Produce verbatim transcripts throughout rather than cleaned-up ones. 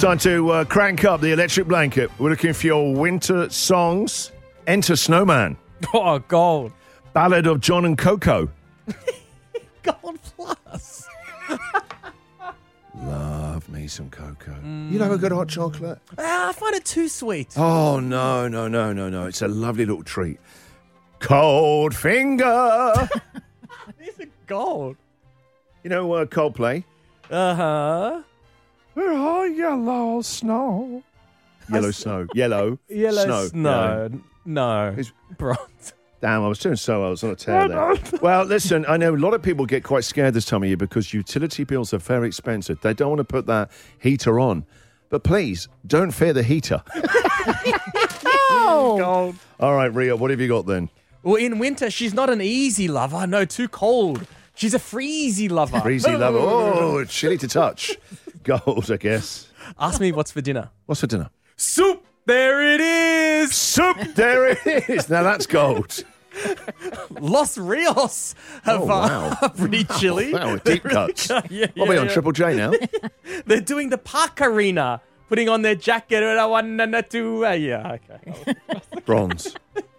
time to uh, crank up the electric blanket. We're looking for your winter songs. Enter Snowman. Oh, gold. Ballad of John and Coco. Gold plus. Love me some cocoa. Mm. You love a good hot chocolate? Ah, I find it too sweet. Oh, no, no, no, no, no. It's a lovely little treat. Cold Finger. These are gold. You know uh, Coldplay? Uh-huh. We're all yellow snow. Yellow snow. Yellow. Yellow snow. snow. Yeah. No. It's- Bronze. Damn, I was doing so. I was on a tear there. Well, listen, I know a lot of people get quite scared this time of year because utility bills are very expensive. They don't want to put that heater on. But please, don't fear the heater. Oh. Gold. All right, Ria, what have you got then? Well, in winter, she's not an easy lover. No, too cold. She's a freezy lover. Freezy lover. Oh, chilly to touch. Gold, I guess. Ask me what's for dinner. What's for dinner? Soup. There it is. Soup. There it is. Now that's gold. Los Rios have Oh, wow. uh, pretty chilly. Wow, deep cuts. Yeah, yeah, I'll be on yeah. Triple J now. They're doing the Park Arena, putting on their jacket and a one and a two. Uh, yeah, okay. Bronze.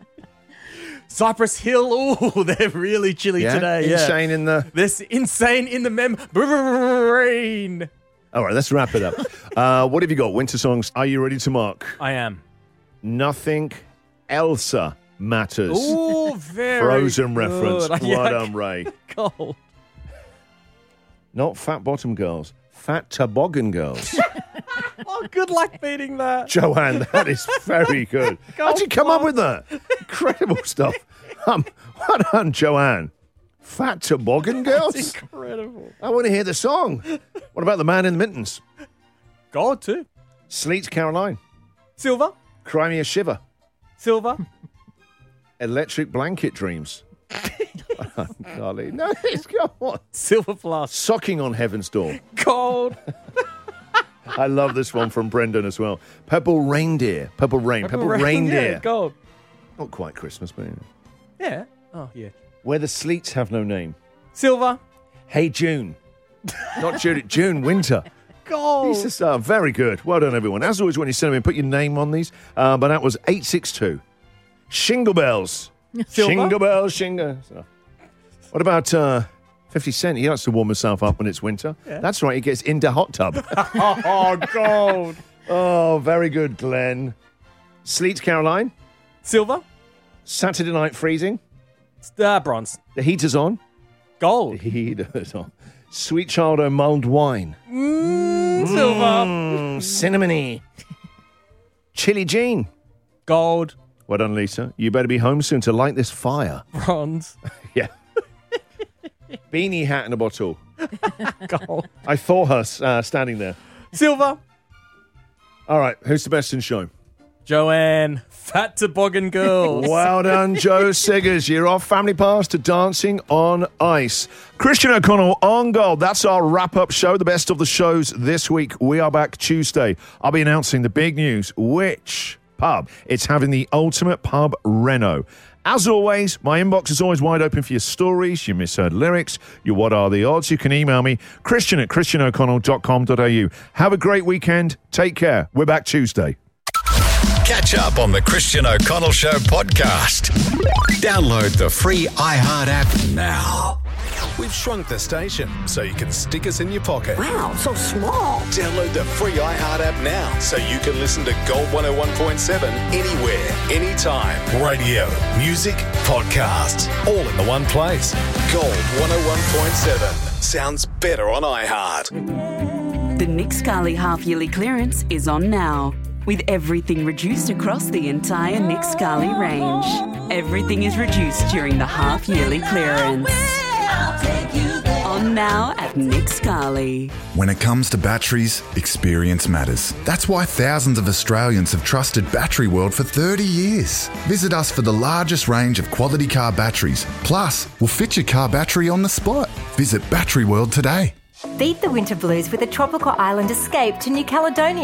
Cypress Hill. Oh, they're really chilly Yeah? today. Yeah. Insane in the... This insane in the membrane. All right, let's wrap it up. Uh, what have you got? Winter songs. Are you ready to mark? I am. Nothing Elsa matters. Oh, very Frozen good. reference. Well Yeah, done, Ray. Gold. Not fat bottom girls. Fat toboggan girls. Oh, good luck beating that. Joanne, that is very good. How'd you come up with that? Incredible stuff. Um, well done, Joanne. Fat toboggan girls? That's incredible. I want to hear the song. What about the man in the mittens? Gold too. Sleet Caroline. Silver. Cry me a shiver. Silver. Electric blanket dreams. Golly. No, it's go on. Silver plus. Socking on heaven's door. Gold. I love this one from Brendan as well. Purple reindeer. Purple rain. Purple, reindeer. Yeah, gold. Not quite Christmas, but yeah. Yeah. Oh, yeah. Where the sleets have no name. Silver. Hey June. Not June, June, winter. Gold. These are uh, very good. Well done, everyone. As always, when you send them in, put your name on these. Uh, but that was eight six two. Shingle bells. Silver. Shingle bells, shingle. So, what about uh, fifty Cent? He likes to warm himself up when it's winter. Yeah. That's right, he gets into hot tub. Oh, gold. Oh, very good, Glenn. Sleet Caroline. Silver. Saturday night freezing. Uh, bronze. The heater's on. Gold. The heater's on. Sweet child o' mulled wine. Mm, silver. Mm, cinnamony. Chili Jean. Gold. Well done, Lisa. You better be home soon to light this fire. Bronze. Yeah. Beanie hat in a bottle. Gold. I saw her uh, standing there. Silver. All right, who's the best in show? Joanne. Fat toboggan girls. Well done, Joe Siggers. You're off family pass to Dancing on Ice. Christian O'Connell on gold. That's our wrap-up show, the best of the shows this week. We are back Tuesday. I'll be announcing the big news. Which pub? It's having the ultimate pub reno. As always, my inbox is always wide open for your stories, your misheard lyrics, your what are the odds. You can email me, christian at christian o'connell dot com dot a u. Have a great weekend. Take care. We're back Tuesday. Catch up on the Christian O'Connell Show podcast. Download the free iHeart app now. We've shrunk the station so you can stick us in your pocket. Wow, so small. Download the free iHeart app now so you can listen to Gold one oh one point seven anywhere, anytime. Radio, music, podcasts, all in the one place. Gold one oh one point seven. Sounds better on iHeart. The Nick Scali half-yearly clearance is on now. With everything reduced across the entire Nick Scali range. Everything is reduced during the half-yearly clearance. On now at Nick Scali. When it comes to batteries, experience matters. That's why thousands of Australians have trusted Battery World for thirty years. Visit us for the largest range of quality car batteries. Plus, we'll fit your car battery on the spot. Visit Battery World today. Beat the winter blues with a tropical island escape to New Caledonia.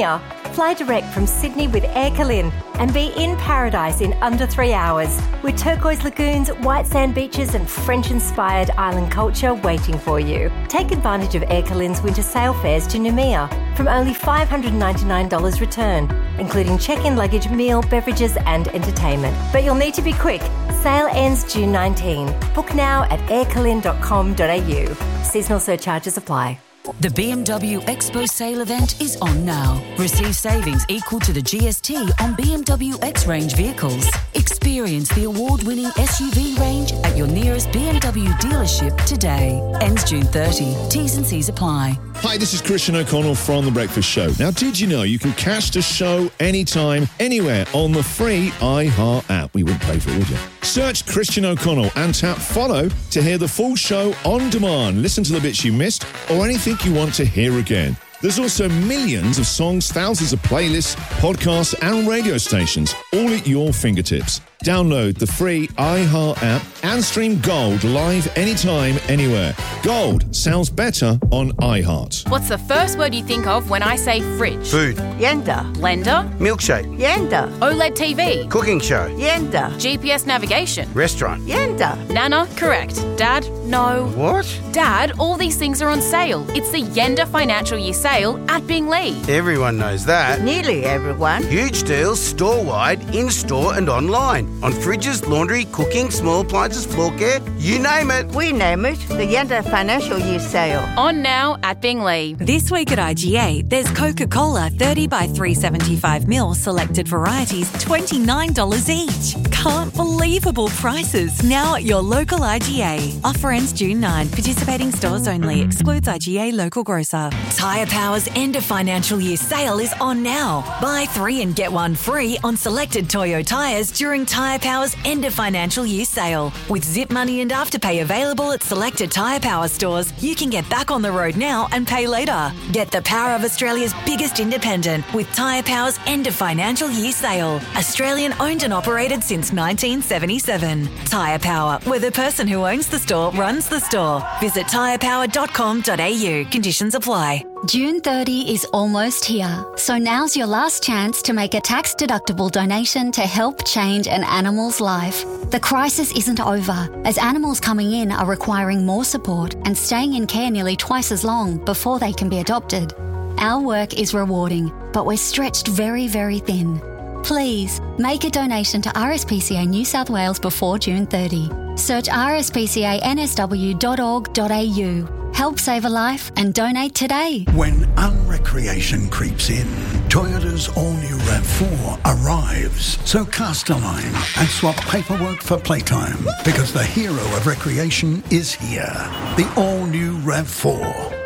Fly direct from Sydney with Air Calin and be in paradise in under three hours with turquoise lagoons, white sand beaches and French-inspired island culture waiting for you. Take advantage of Air Calin's winter sail fares to Noumea from only five hundred ninety-nine dollars return, including check-in luggage, meal, beverages and entertainment. But you'll need to be quick. Sale ends June nineteenth. Book now at air calin dot com dot a u. Seasonal surcharges apply. The B M W Expo sale event is on now. Receive savings equal to the G S T on B M W X-Range vehicles. Experience the award-winning S U V range at your nearest B M W dealership today. Ends June thirtieth. T's and C's apply. Hi, this is Christian O'Connell from The Breakfast Show. Now, did you know you can catch the show anytime, anywhere on the free iHeart app? We wouldn't pay for it, would you? Search Christian O'Connell and tap follow to hear the full show on demand. Listen to the bits you missed or anything you want to hear again. There's also millions of songs, thousands of playlists, podcasts and radio stations, all at your fingertips. Download the free iHeart app and stream Gold live anytime, anywhere. Gold sounds better on iHeart. What's the first word you think of when I say fridge? Food. Yenda. Blender. Milkshake. Yenda. OLED T V. Cooking show. Yenda. G P S navigation. Restaurant. Yenda. Nana, correct. Dad, no. What? Dad, all these things are on sale. It's the Yenda Financial Year Sale at Bingley. Everyone knows that. Nearly everyone. Huge deals store-wide, in-store and online. On fridges, laundry, cooking, small appliances, floor care, you name it. We name it the Yenda Financial Year Sale. On now at Bingley. This week at I G A, there's Coca-Cola thirty by three seventy-five mil selected varieties, twenty-nine dollars each. Can't believable prices now at your local I G A. Offer ends June ninth. Participating stores only. Excludes I G A local grocer. Tyre Power's end of financial year sale is on now. Buy three and get one free on selected Toyo tyres during Tyre Power's end of financial year sale. With Zip Money and Afterpay available at selected Tyre Power stores, you can get back on the road now and pay later. Get the power of Australia's biggest independent with Tyre Power's end of financial year sale. Australian owned and operated since nineteen seventy-seven. Tyre Power, where the person who owns the store runs the store. Visit tyre power dot com dot a u. Conditions apply. June thirtieth is almost here, so now's your last chance to make a tax-deductible donation to help change an animal's life. The crisis isn't over, as animals coming in are requiring more support and staying in care nearly twice as long before they can be adopted. Our work is rewarding, but we're stretched very, very thin. Please, make a donation to R S P C A New South Wales before June thirtieth. Search r s p c a n s w dot org dot a u. Help save a life and donate today. When unrecreation creeps in, Toyota's all-new RAV four arrives. So cast a line and swap paperwork for playtime, because the hero of recreation is here. The all-new RAV four.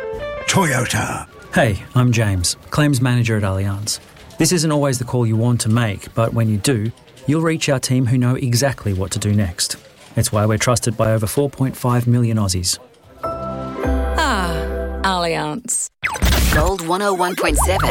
Toyota. Hey, I'm James, Claims Manager at Allianz. This isn't always the call you want to make, but when you do, you'll reach our team who know exactly what to do next. It's why we're trusted by over four point five million Aussies. Ah, Allianz. Gold one oh one point seven.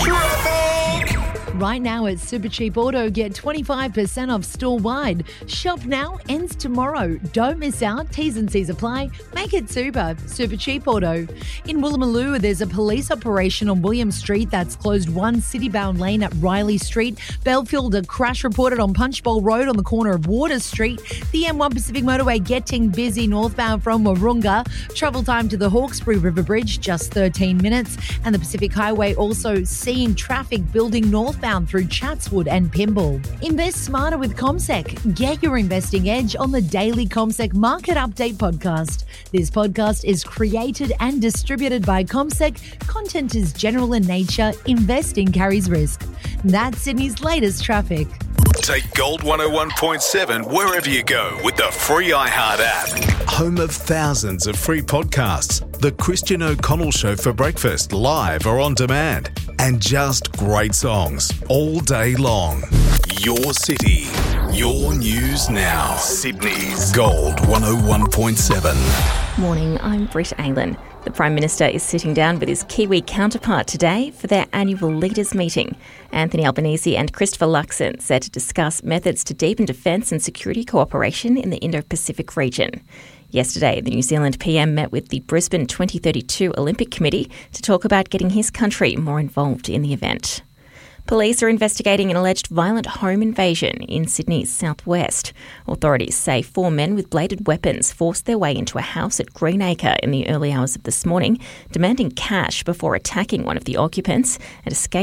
Right now at Supercheap Auto, get twenty-five percent off store-wide. Shop now, ends tomorrow. Don't miss out. T's and C's apply. Make it super. Supercheap Auto. In Woolloomooloo, there's a police operation on William Street that's closed one city-bound lane at Riley Street. Belfield, a crash reported on Punchbowl Road on the corner of Water Street. The M one Pacific Motorway getting busy northbound from Wahroonga. Travel time to the Hawkesbury River Bridge, just thirteen minutes. And the Pacific Highway also seeing traffic building northbound through Chatswood and Pymble. Invest smarter with CommSec. Get your investing edge on the daily CommSec Market Update podcast. This podcast is created and distributed by CommSec. Content is general in nature. Investing carries risk. That's Sydney's latest traffic. Take Gold one oh one point seven wherever you go with the free iHeart app. Home of thousands of free podcasts. The Christian O'Connell Show for breakfast, live or on demand. And just great songs all day long. Your city, your news now. Sydney's Gold one oh one point seven. Morning, I'm Britt Aylan. The Prime Minister is sitting down with his Kiwi counterpart today for their annual leaders meeting. Anthony Albanese and Christopher Luxon set to discuss methods to deepen defence and security cooperation in the Indo-Pacific region. Yesterday, the New Zealand P M met with the Brisbane twenty thirty-two Olympic Committee to talk about getting his country more involved in the event. Police are investigating an alleged violent home invasion in Sydney's southwest. Authorities say four men with bladed weapons forced their way into a house at Greenacre in the early hours of this morning, demanding cash before attacking one of the occupants and escaping.